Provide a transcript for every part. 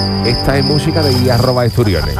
Esta es música de @esturiones.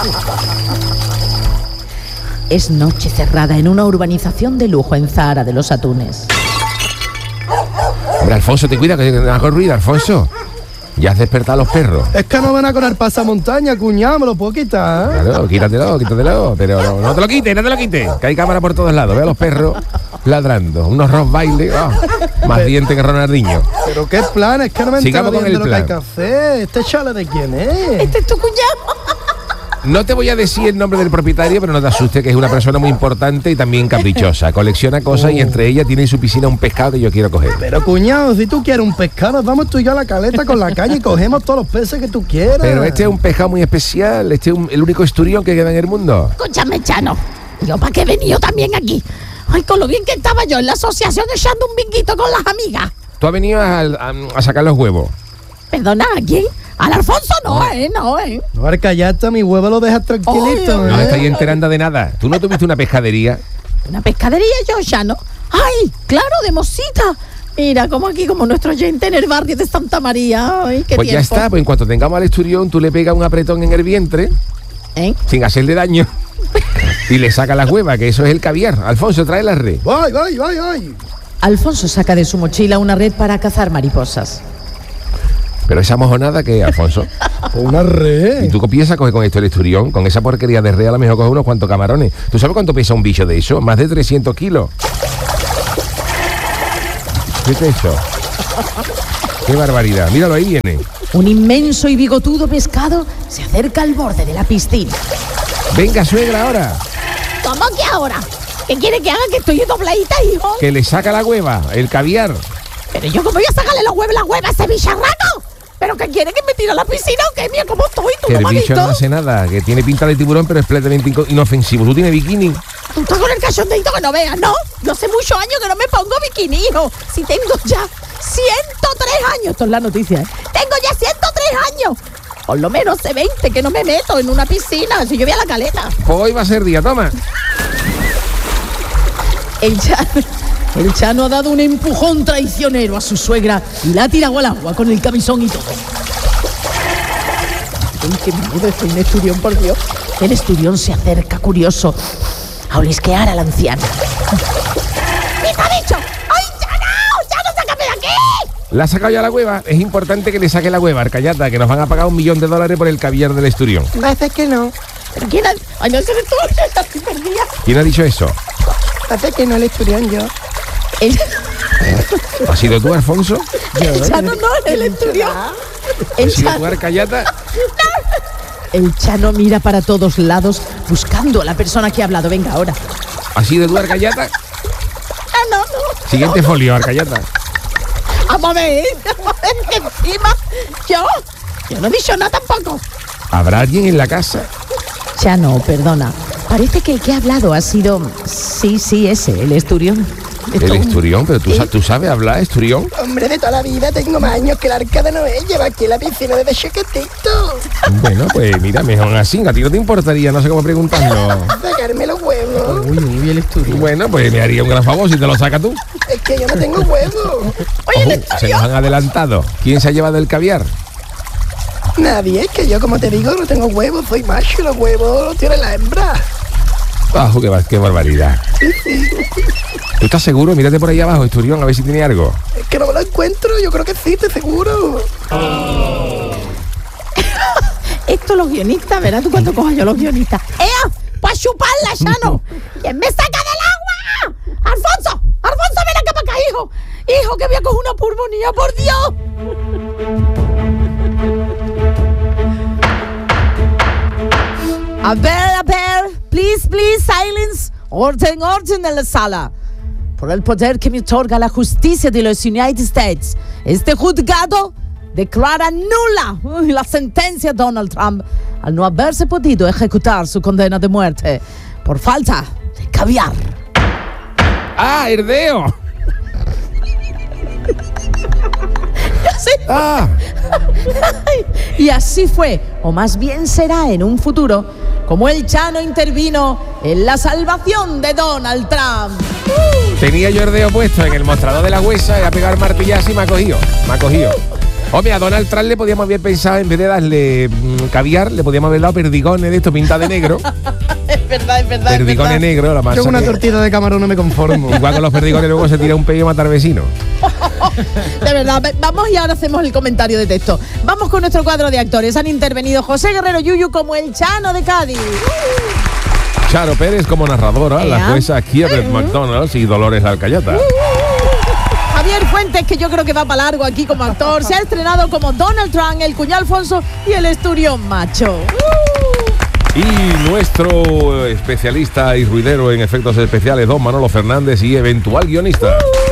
Es noche cerrada en una urbanización de lujo en Zahara de los Atunes. Hombre, Alfonso, te cuida, que te hago ruido, Alfonso. Ya has despertado a los perros. Es que no van a con el pasamontaña, cuñado, me lo puedo quitar, ¿eh? Claro, quítatelo. Pero no te lo quites. Que hay cámara por todos lados. Ve a los perros ladrando. Unos rottweiler, más dientes que Ronaldinho. Pero qué plan, es que no me entero bien de lo que hay que plan. hacer. ¿Este chale de quién es? Este es tu cuñado. No te voy a decir el nombre del propietario, pero no te asustes, que es una persona muy importante y también caprichosa. Colecciona cosas y entre ellas tiene en su piscina un pescado que yo quiero coger. Pero cuñado, si tú quieres un pescado, nos vamos tú y yo a la caleta con la caña y cogemos todos los peces que tú quieras. Pero este es un pescado muy especial, este es el único esturión que queda en el mundo. Escúchame, Chano. ¿Yo para qué he venido también aquí? Ay, con lo bien que estaba yo en la asociación echando un binguito con las amigas. Tú has venido a sacar los huevos. Perdona, ¿a quién? Al Alfonso no. No, Arcayata, mi huevo lo dejas tranquilito, Oye, No te estáis enterando de nada. ¿Tú no tuviste una pescadería? ¿Una pescadería yo, Chano? ¡Ay, claro, de Mosita! Mira, como aquí, como nuestro oyente en el barrio de Santa María. Ay, qué Pues tiempo. ya está, pues en cuanto tengamos al esturión, tú le pegas un apretón en el vientre, sin hacerle daño, y le sacas la hueva, que eso es el caviar. Alfonso, trae la red. Voy. Alfonso saca de su mochila una red para cazar mariposas. Pero esa mojonada, ¿qué, Alfonso? Una red. ¿Y tú qué piensas coger con esto el esturión? Con esa porquería de red a lo mejor coge unos cuantos camarones. ¿Tú sabes cuánto pesa un bicho de eso? Más de 300 kilos. ¿Qué es eso? ¡Qué barbaridad! Míralo, ahí viene. Un inmenso y bigotudo pescado se acerca al borde de la piscina. Venga, suegra, ahora. ¿Cómo que ahora? ¿Qué quiere que haga? Que estoy dobladita, hijo. Que le saca la hueva, el caviar. Pero yo, ¿cómo voy a sacarle la hueva a ese bicharraco? ¿Pero qué quiere? ¿Que me tire a la piscina o qué? Mira cómo estoy, tú Que no el me has bicho visto. no hace nada, que tiene pinta de tiburón, pero es completamente inofensivo. ¿Tú tienes bikini? Tú estás con el cachondeito que no veas, ¿no? Yo hace muchos años que no me pongo bikini, hijo. Si tengo ya 103 años. Esto es la noticia, ¿eh? Tengo ya 103 años. Por lo menos hace 20 que no me meto en una piscina. Si yo voy a la caleta. Pues hoy va a ser día, toma. El Chano ha dado un empujón traicionero a su suegra y la ha tirado al agua con el camisón y todo. ¡Ay, qué miedo! Estoy en esturión, por Dios. El esturión se acerca, curioso, a olisquear a la anciana. ¿Qué te ha dicho? ¡Ay, Chano, sácame de aquí! La ha sacado ya la hueva. Es importante que le saque la hueva, Arcayata, que nos van a pagar $1 millón por el caviar del esturión. Parece que no. ¿Pero quién ha...? ¡Ay, no, eso eres tú! ¡Estoy perdida! ¿Quién ha dicho eso? Parece que no el esturión yo. ¿Has sido tú, Alfonso? El Chano no, el esturión. ¿Has sido tú, Arcayata? El Chano mira para todos lados buscando a la persona que ha hablado. Venga, ahora. ¿Has sido tú, Arcayata? No. Siguiente folio, Arcayata. Vamos a ver que encima yo no he dicho nada tampoco. ¿Habrá alguien en la casa? Chano, perdona. Parece que el que ha hablado ha sido... Sí, ese, el esturión. El esturión, pero tú sabes hablar, esturión. Hombre, de toda la vida tengo más años que el arca de Noé. Lleva aquí en la piscina desde chiquitito. Bueno, pues mira, mejor así. A ti no te importaría, no sé cómo preguntarlo. Sacarme los huevos. Uy, el esturión. Bueno, pues me haría un gran favor si te lo sacas tú. Es que yo no tengo huevos. Oye, Se nos han adelantado. ¿Quién se ha llevado el caviar? Nadie, es que yo, como te digo, no tengo huevos. Soy macho y los huevos los tiene la hembra. Qué barbaridad. ¿Tú estás seguro? Mírate por ahí abajo, esturión, a ver si tiene algo. Es que no me lo encuentro, yo creo que sí, te seguro. Esto los guionistas, verás tú cuánto cojas yo los guionistas. ¡Ea! ¡Para chuparla, Chano! ¿Quién me saca del agua? ¡Alfonso! ¡Ven acá para acá, hijo! ¡Hijo, que voy a coger una pulmonía, por Dios! A ver, please, silence. Orden en la sala. Por el poder que me otorga la justicia de los United States, este juzgado declara nula la sentencia de Donald Trump al no haberse podido ejecutar su condena de muerte por falta de caviar. ¡Ah, Herdeo! Y así fue, o más bien será en un futuro, como el Chano intervino en la salvación de Donald Trump. Tenía yo Herdeo puesto en el mostrador de la huesa y a pegar martillazo y me ha cogido. Hombre, a Donald Trump le podíamos haber pensado, en vez de darle caviar, le podíamos haber dado perdigones de esto pintados de negro. Es verdad. Perdigones negros, la masa. Yo con una tortilla de camarón no me conformo. Igual con los perdigones luego se tira un pello a matar vecino. De verdad, vamos y ahora hacemos el comentario de texto. Vamos con nuestro cuadro de actores. Han intervenido José Guerrero Yuyu como el Chano de Cádiz. Charo Pérez como narradora, la jueza Kievet McDonald's y Dolores Alcayata. Javier Fuentes, que yo creo que va para largo aquí como actor, se ha estrenado como Donald Trump, el cuñado Alfonso y el esturión macho. Y nuestro especialista y ruidero en efectos especiales, don Manolo Fernández, y eventual guionista.